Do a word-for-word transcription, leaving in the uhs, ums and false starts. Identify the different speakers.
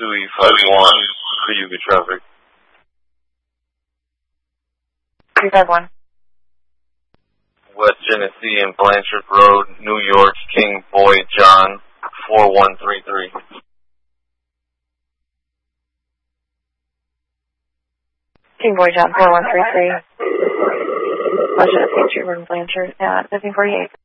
Speaker 1: two E five one for Yuga traffic.
Speaker 2: three five one.
Speaker 1: West Genesee and Blanchard Road, New York, King Boy John, four one three three.
Speaker 2: King Boy John, four one three three. West Genesee, Trooper and Blanchard, at fifteen forty-eight.